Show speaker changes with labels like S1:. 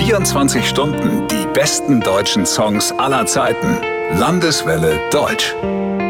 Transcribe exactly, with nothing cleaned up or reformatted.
S1: vierundzwanzig Stunden die besten deutschen Songs aller Zeiten. Landeswelle Deutsch.